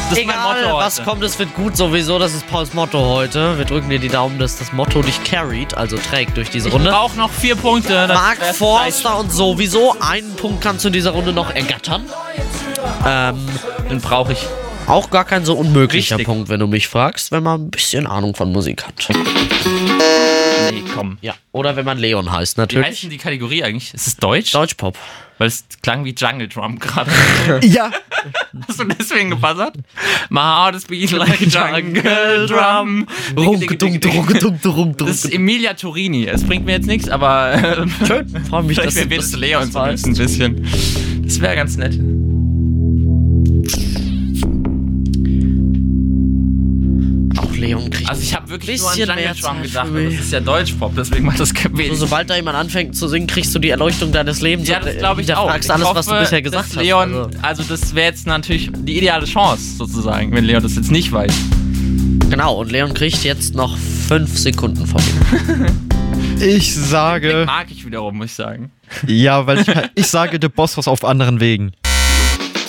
Das ist mein Motto Egal, heute. was kommt, es wird gut sowieso. Das ist Pauls Motto heute. Wir drücken dir die Daumen, dass das Motto dich carried, also trägt durch diese Ich Runde. brauche noch 4 Punkte. Mark Forster und sowieso. Einen Punkt kannst du in dieser Runde noch ergattern. Den brauche ich. Auch gar kein so unmöglicher Richtig. Punkt, wenn du mich fragst, wenn man ein bisschen Ahnung von Musik hat. Nee, komm. Ja, oder wenn man Leon heißt, Wie natürlich. heißt denn die Kategorie eigentlich? Ist es Deutsch? Deutschpop. Weil es klang wie Jungle Drum gerade. Ja. Hast du deswegen gebuzzert? My heart is beating like a Jungle Drum. Das ist Emilia Turini. Es bringt mir jetzt nichts, aber Schön, freue mich, dass vielleicht du wird es das Leon so weißt. ein bisschen. Das wäre ganz nett. Auch Leon kriegt Also ich habe wirklich nur an bisschen Jungle mehr Drum Zeit gedacht. für Und das mich. ist ja Deutschpop, deswegen macht das wenig. so, sobald da jemand anfängt zu singen, kriegst du die Erleuchtung deines Lebens. Ja, das glaube ich auch. fragst Ich alles, hoffe, was du bisher gesagt dass hast. Leon, also das wäre jetzt natürlich die ideale Chance, sozusagen, wenn Leon das jetzt nicht weiß. Genau, und Leon kriegt jetzt noch 5 Sekunden von mir. Ich sage, Mag ich wiederum, muss ich sagen. ja, weil ich sage, der Boss was auf anderen Wegen.